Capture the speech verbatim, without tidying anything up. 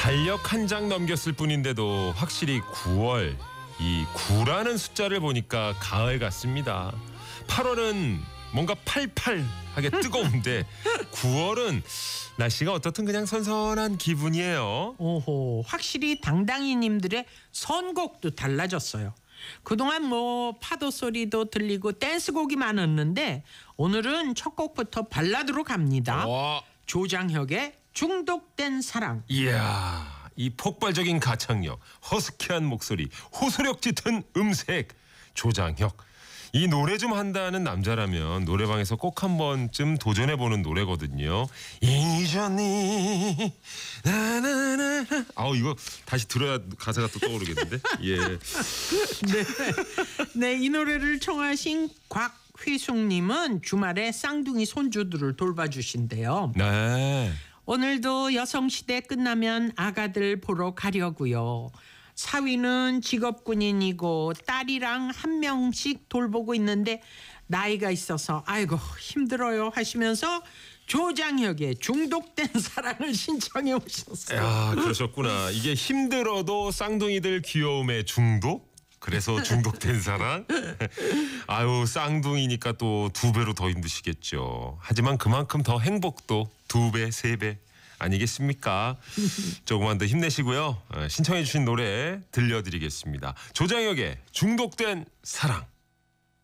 달력 한 장 넘겼을 뿐인데도 확실히 구월, 이 구라는 숫자를 보니까 가을 같습니다. 팔월은 뭔가 팔팔하게 뜨거운데 구월은 날씨가 어떻든 그냥 선선한 기분이에요. 오호, 확실히 당당이님들의 선곡도 달라졌어요. 그동안 뭐 파도 소리도 들리고 댄스곡이 많았는데 오늘은 첫 곡부터 발라드로 갑니다. 와, 조장혁의 중독된 사랑. 이야, 이 폭발적인 가창력, 허스키한 목소리, 호소력 짙은 음색. 조장혁, 이 노래 좀 한다는 남자라면 노래방에서 꼭 한 번쯤 도전해보는 노래거든요. 이전이 나나나. 아우, 이거 다시 들어야 가사가 또 떠오르겠는데. 예. 네, 네, 이 노래를 청하신 곽휘숙님은 주말에 쌍둥이 손주들을 돌봐주신대요. 네. 오늘도 여성시대 끝나면 아가들 보러 가려고요. 사위는 직업군인이고 딸이랑 한 명씩 돌보고 있는데 나이가 있어서 아이고 힘들어요 하시면서 조장혁의 중독된 사랑을 신청해 오셨어요. 야, 그러셨구나. 이게 힘들어도 쌍둥이들 귀여움에 중독? 그래서 중독된 사랑? 아유, 쌍둥이니까 또 두 배로 더 힘드시겠죠. 하지만 그만큼 더 행복도 두 배, 세 배 아니겠습니까? 조금만 더 힘내시고요. 신청해 주신 노래 들려드리겠습니다. 조장혁의 중독된 사랑.